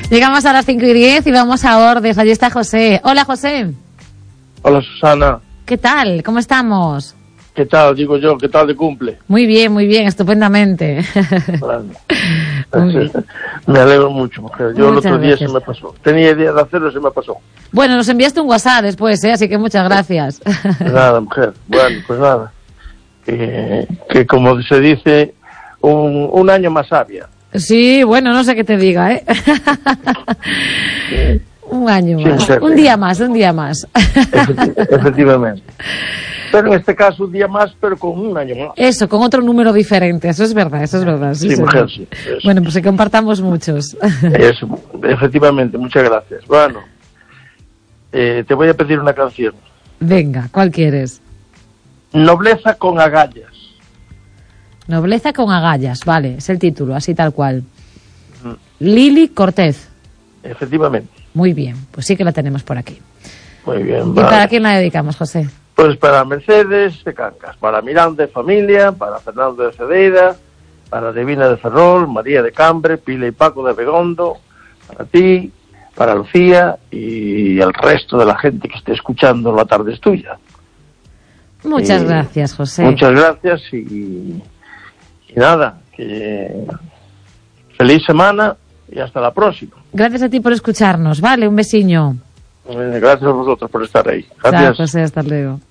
Llegamos a las 5:10 y vamos a Ordes. Allí está José. Hola, José. Hola, Susana. ¿Qué tal? ¿Cómo estamos? ¿Qué tal? Digo yo, ¿qué tal de cumple? Muy bien, estupendamente. Bueno, me alegro mucho, mujer. Yo el otro día se me pasó. Tenía idea de hacerlo y se me pasó. Bueno, nos enviaste un WhatsApp después, así que muchas gracias. Nada, mujer. Bueno, pues nada. Que como se dice, un año más sabia. Sí, bueno, no sé qué te diga, ¿eh? Un año más. Un día más. Efectivamente. Pero en este caso un día más, pero con un año más. Eso, con otro número diferente. Eso es verdad. Sí, mujer, sí. Eso. Bueno, pues que compartamos muchos. Eso, efectivamente. Muchas gracias. Bueno, te voy a pedir una canción. Venga, ¿cuál quieres? Nobleza con agallas. Nobleza con agallas, vale, es el título, así tal cual. Lili Cortez. Efectivamente. Muy bien, pues sí que la tenemos por aquí. Muy bien, ¿Y para quién la dedicamos, José? Pues para Mercedes de Cancas, para Miranda de Familia, para Fernando de Cedeira, para Divina de Ferrol, María de Cambre, Pila y Paco de Begondo, para ti, para Lucía y el resto de la gente que esté escuchando La Tarde es Tuya. Muchas gracias, José. Muchas gracias y nada, que feliz semana y hasta la próxima. Gracias a ti por escucharnos, vale, un besiño. Gracias a vosotros por estar ahí. Gracias. Chao, José, hasta luego.